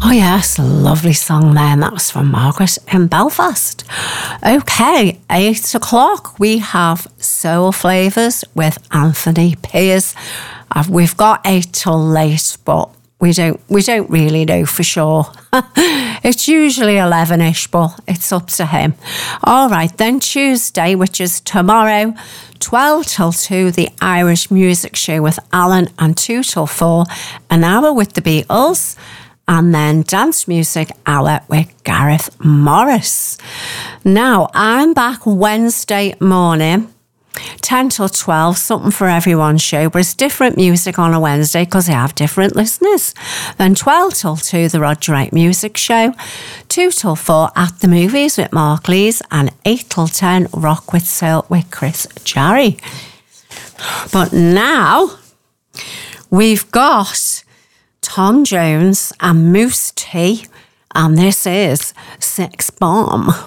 Oh yes, lovely song there. And that was from Margaret in Belfast. Okay, 8 o'clock. We have Soul Flavours with Anthony Pears. We've got 8 till late, but we don't really know for sure. It's usually 11ish, but it's up to him. All right, then Tuesday, which is tomorrow, 12 till 2, the Irish Music Show with Alan, and 2 till 4, an hour with the Beatles, and then Dance Music Hour with Gareth Morris. Now, I'm back Wednesday morning, 10 till 12, something for everyone show, but it's different music on a Wednesday because I have different listeners. Then 12 till 2, the Roger Wright Music Show, 2 till 4, At the Movies with Mark Lees, and 8 till 10, Rock with Soul with Chris Jarry. But now, we've got Tom Jones and Moose T, and this is Sex Bomb.